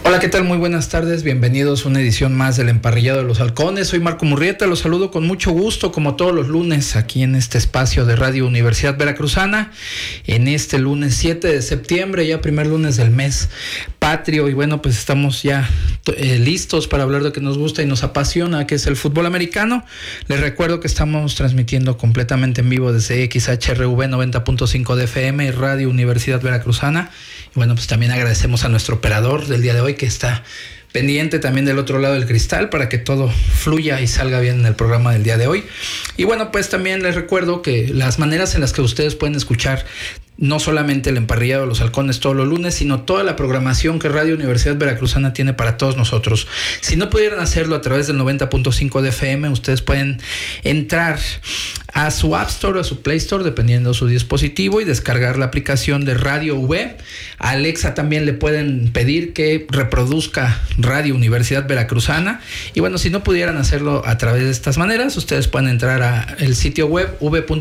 Hola, ¿qué tal? Muy buenas tardes, bienvenidos a una edición más del Emparrillado de los Halcones. Soy Marco Murrieta, los saludo con mucho gusto, como todos los lunes, aquí en este espacio de Radio Universidad Veracruzana, en este lunes 7 de septiembre, ya primer lunes del mes patrio, y bueno, pues estamos ya listos para hablar de lo que nos gusta y nos apasiona, que es el fútbol americano. Les recuerdo que estamos transmitiendo completamente en vivo desde XHRV 90.5 de FM, Radio Universidad Veracruzana, y bueno, pues también agradecemos a nuestro operador del día de hoy, que está pendiente también del otro lado del cristal para que todo fluya y salga bien en el programa del día de hoy. Y bueno, pues también les recuerdo que las maneras en las que ustedes pueden escuchar no solamente el Emparrillado de los Halcones todos los lunes, sino toda la programación que Radio Universidad Veracruzana tiene para todos nosotros. Si no pudieran hacerlo a través del 90.5 de FM, ustedes pueden entrar a su App Store o a su Play Store, dependiendo de su dispositivo, y descargar la aplicación de Radio V. A Alexa también le pueden pedir que reproduzca Radio Universidad Veracruzana. Y bueno, si no pudieran hacerlo a través de estas maneras, ustedes pueden entrar a el sitio web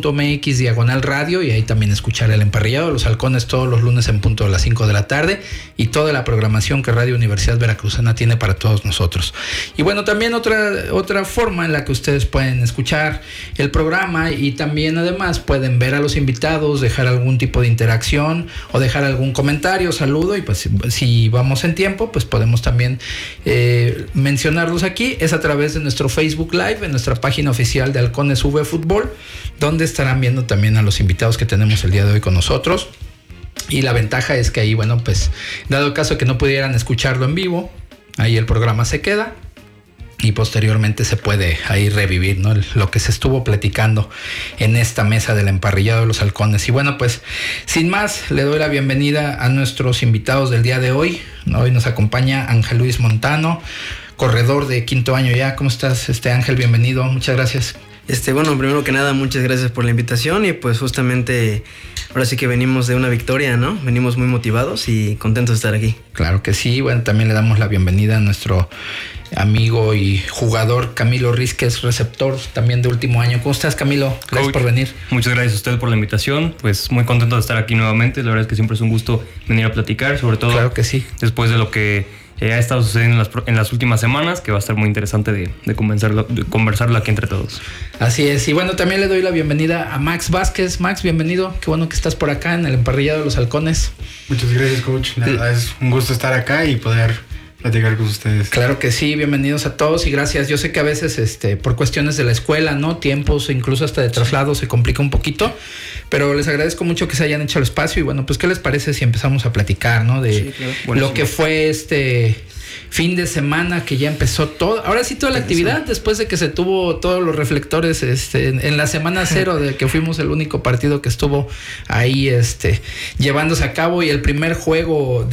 v.mx/radio y ahí también escuchar el Emparrillado de los Halcones todos los lunes en punto de las 5 de la tarde, y toda la programación que Radio Universidad Veracruzana tiene para todos nosotros. Y bueno, también otra forma en la que ustedes pueden escuchar el programa, y también además pueden ver a los invitados, dejar algún tipo de interacción o dejar algún comentario, saludo, y pues si vamos en tiempo, pues podemos también mencionarlos aquí. Es a través de nuestro Facebook Live, en nuestra página oficial de Halcones V Fútbol, donde estarán viendo también a los invitados que tenemos el día de hoy con nosotros. Y la ventaja es que ahí, bueno, pues dado el caso que no pudieran escucharlo en vivo, ahí el programa se queda y posteriormente se puede ahí revivir, ¿no?, lo que se estuvo platicando en esta mesa del Emparrillado de los Halcones. Y bueno, pues sin más, le doy la bienvenida a nuestros invitados del día de hoy. Hoy nos acompaña Ángel Luis Montano, corredor de quinto año ya. ¿Cómo estás, Ángel? Bienvenido, muchas gracias. Bueno, primero que nada, muchas gracias por la invitación, y pues justamente ahora sí que venimos de una victoria, ¿no? Venimos muy motivados y contentos de estar aquí. Claro que sí. Bueno, también le damos la bienvenida a nuestro amigo y jugador Camilo Riz, que es receptor también de último año. ¿Cómo estás, Camilo? Gracias por venir. Muchas gracias a usted por la invitación. Pues muy contento de estar aquí nuevamente. La verdad es que siempre es un gusto venir a platicar, sobre todo claro que sí, después de lo que ha estado sucediendo en las últimas semanas, que va a estar muy interesante de conversarlo aquí entre todos. Así es. Y bueno, también le doy la bienvenida a Max Vázquez. Max, bienvenido. Qué bueno que estás por acá en el Emparrillado de los Halcones. Muchas gracias, coach. La verdad es un gusto estar acá y poder platicar con ustedes. Claro que sí, bienvenidos a todos y gracias. Yo sé que a veces por cuestiones de la escuela, ¿no?, tiempos, incluso hasta de traslado, se complica un poquito, pero les agradezco mucho que se hayan hecho el espacio. Y bueno, pues ¿qué les parece si empezamos a platicar, ¿no?, de sí, claro, lo que fue fin de semana, que ya empezó todo, ahora sí toda la actividad, después de que se tuvo todos los reflectores en la semana 0, de que fuimos el único partido que estuvo ahí llevándose a cabo, y el primer juego